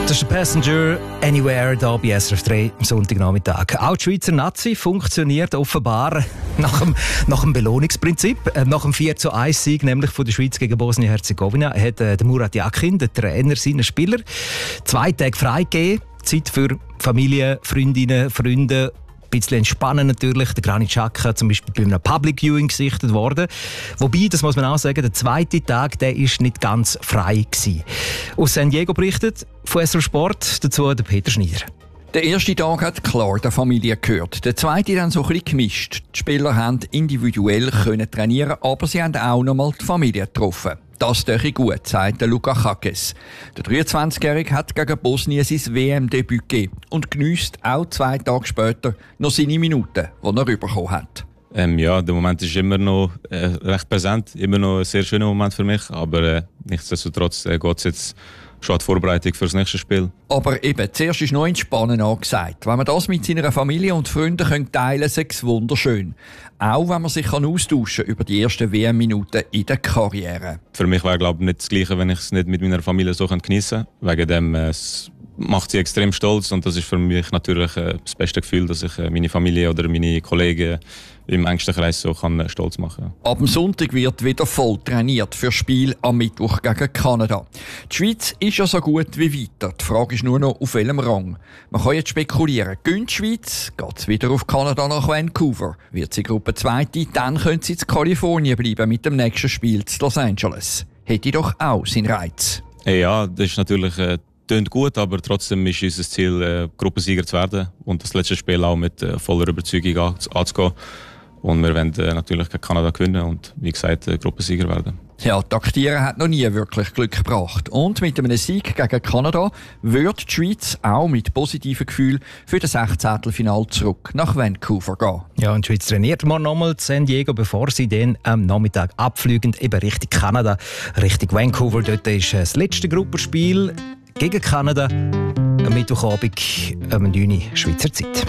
Das ist der Passenger Anywhere hier bei SRF 3 am Sonntagnachmittag. Auch die Schweizer Nazi funktioniert offenbar nach dem Belohnungsprinzip. Nach dem 4:1-Sieg, nämlich von der Schweiz gegen Bosnien-Herzegowina, hat der Murat Yakin, der Trainer, seinen Spieler 2 Tage freigegeben. Zeit für Familie, Freundinnen, Freunde. Ein bisschen entspannen natürlich. Der Granit Xhaka zum Beispiel bei einem Public Viewing gesichtet worden. Wobei, das muss man auch sagen, der zweite Tag, der ist nicht ganz frei gewesen. Aus San Diego berichtet von SRF Sport, dazu der Peter Schneider. Der erste Tag hat klar der Familie gehört. Der zweite dann so ein bisschen gemischt. Die Spieler haben individuell können trainieren, aber sie haben auch noch mal die Familie getroffen. Das ist gut, sagt Luka Kakes. Der 23-Jährige hat gegen Bosnien sein WM-Debüt gegeben und geniesst auch 2 Tage später noch seine Minuten, die er bekommen hat. Ja, der Moment ist immer noch recht präsent, immer noch ein sehr schöner Moment für mich, aber nichtsdestotrotz geht es jetzt schon die Vorbereitung für das nächste Spiel. Aber eben, zuerst ist noch Entspannen angesagt. Wenn man das mit seiner Familie und Freunden teilen kann, sei es wunderschön. Auch wenn man sich austauschen kann über die ersten WM-Minuten in der Karriere. Für mich wäre glaube ich nicht das Gleiche, wenn ich es nicht mit meiner Familie so geniessen könnte. Wegen dem es macht sie extrem stolz und das ist für mich natürlich das beste Gefühl, dass ich meine Familie oder meine Kollegen im engsten Kreis so stolz machen kann. Ab dem Sonntag wird wieder voll trainiert für das Spiel am Mittwoch gegen Kanada. Die Schweiz ist ja so gut wie weiter. Die Frage ist nur noch, auf welchem Rang. Man kann jetzt spekulieren. Gönnt die Schweiz, geht es wieder auf Kanada nach Vancouver. Wird sie Gruppe 2, dann könnte sie in Kalifornien bleiben mit dem nächsten Spiel in Los Angeles. Hätte doch auch seinen Reiz. Ja, das ist natürlich klingt gut, aber trotzdem ist unser Ziel, Gruppensieger zu werden und das letzte Spiel auch mit voller Überzeugung anzugehen. Und wir wollen natürlich gegen Kanada gewinnen und wie gesagt Gruppensieger werden. Ja, Taktieren hat noch nie wirklich Glück gebracht. Und mit einem Sieg gegen Kanada wird die Schweiz auch mit positiven Gefühlen für das 16. zurück nach Vancouver gehen. Ja, und die Schweiz trainiert morgen nochmal in San Diego, bevor sie dann am Nachmittag abfliegen, eben Richtung Kanada, Richtung Vancouver. Dort ist das letzte Gruppenspiel gegen Kanada am Mittwochabend um 9 Uhr Schweizer Zeit.